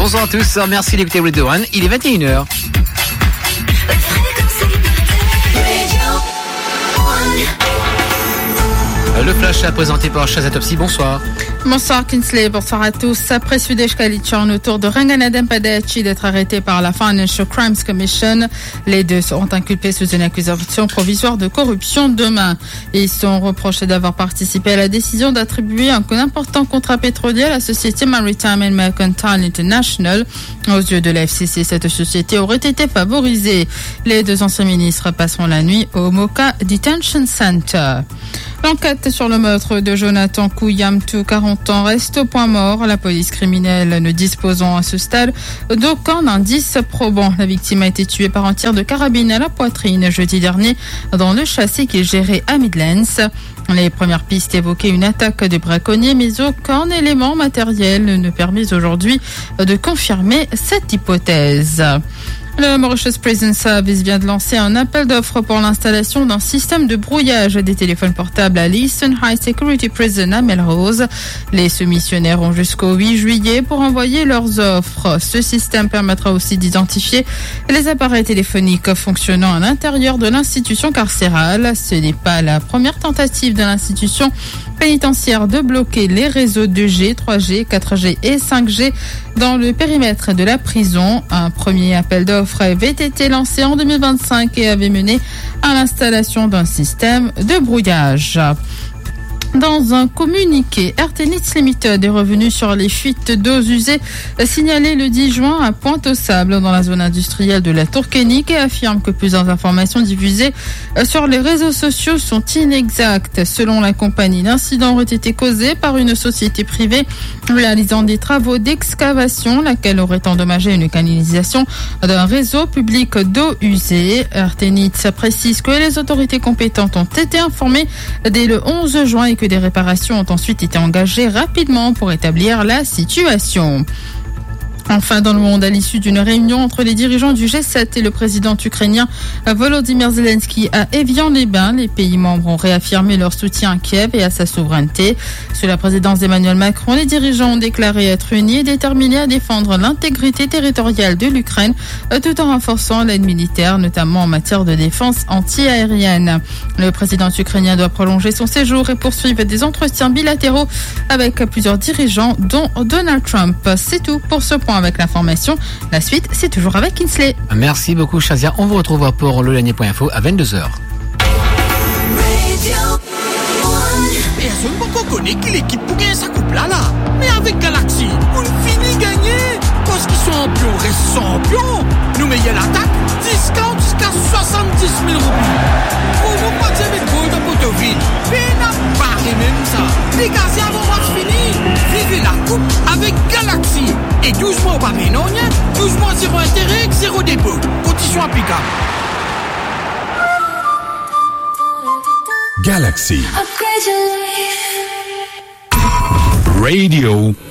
Bonsoir à tous, merci d'écouter Radio One, il est 21h. Le flash est présenté par Shazatopsi, bonsoir. Bonsoir Kinsley, bonsoir à tous. Après Sudesh Kalichorn autour de Ranganathan Padacci d'être arrêté par la Financial Crimes Commission, les deux seront inculpés sous une accusation provisoire de corruption demain. Ils sont reprochés d'avoir participé à la décision d'attribuer un important contrat pétrolier à la société Maritime and Mercantile International. Aux yeux de la FCC, cette société aurait été favorisée. Les deux anciens ministres passeront la nuit au Moka Detention Center. L'enquête sur le meurtre de Jonathan Kouyamtou, 40 ans, reste au point mort. La police criminelle ne disposant à ce stade d'aucun indice probant. La victime a été tuée par un tir de carabine à la poitrine jeudi dernier dans le châssis qu'il gérait à Midlands. Les premières pistes évoquaient une attaque de braconniers, mais aucun élément matériel ne permet aujourd'hui de confirmer cette hypothèse. Le Mauritius Prison Service vient de lancer un appel d'offres pour l'installation d'un système de brouillage des téléphones portables à l'Eastern High Security Prison à Melrose. Les soumissionnaires ont jusqu'au 8 juillet pour envoyer leurs offres. Ce système permettra aussi d'identifier les appareils téléphoniques fonctionnant à l'intérieur de l'institution carcérale. Ce n'est pas la première tentative de l'institution pénitentiaire de bloquer les réseaux 2G, 3G, 4G et 5G dans le périmètre de la prison. Un premier appel d'offres avait été lancé en 2025 et avait mené à l'installation d'un système de brouillage. Dans un communiqué, Airtenits Limited est revenu sur les fuites d'eau usées signalées le 10 juin à Pointe-aux-Sables dans la zone industrielle de la Tourkénique et affirme que plusieurs informations diffusées sur les réseaux sociaux sont inexactes. Selon la compagnie, l'incident aurait été causé par une société privée réalisant des travaux d'excavation, laquelle aurait endommagé une canalisation d'un réseau public d'eau usée. Airtenits précise que les autorités compétentes ont été informées dès le 11 juin et que des réparations ont ensuite été engagées rapidement pour établir la situation. Enfin, dans le monde, à l'issue d'une réunion entre les dirigeants du G7 et le président ukrainien Volodymyr Zelensky à Évian-les-Bains, les pays membres ont réaffirmé leur soutien à Kiev et à sa souveraineté. Sous la présidence d'Emmanuel Macron, les dirigeants ont déclaré être unis et déterminés à défendre l'intégrité territoriale de l'Ukraine, tout en renforçant l'aide militaire, notamment en matière de défense anti-aérienne. Le président ukrainien doit prolonger son séjour et poursuivre des entretiens bilatéraux avec plusieurs dirigeants, dont Donald Trump. C'est tout pour ce point avec l'information. La suite, c'est toujours avec Kinsley. Merci beaucoup, Shazia. On vous retrouve pour le lanier.info à 22h. Personne ne connaît qui l'équipe pour gagner sa coupe là. Mais avec Galaxy, on finit gagner. Parce qu'ils sont champions, restent champions. Nous meilleurs l'attaque, discount jusqu'à 70 000 roupies. Pour vous partir avec Gold de Potoville. Mais n'a pas même ça. Les gars, c'est avant match fini. Vivez la coupe avec Galaxy. Et 12 mois au pas non, 12 mois zéro intérêt, zéro dépôt. Condition applicable. Galaxy. Radio